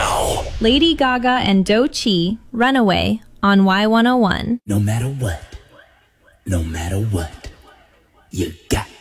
now. Lady Gaga and Doechii, Runaway, on Y101. No matter what, you got